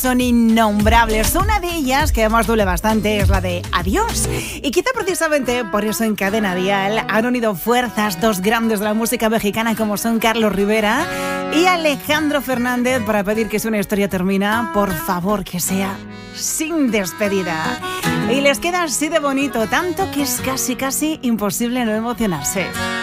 Son innombrables. Una de ellas, que además duele bastante, es la de Adiós. Y quizá precisamente por eso en Cadena Dial han unido fuerzas dos grandes de la música mexicana como son Carlos Rivera y Alejandro Fernández para pedir que si una historia termina, por favor que sea sin despedida. Y les queda así de bonito, tanto que es casi imposible no emocionarse.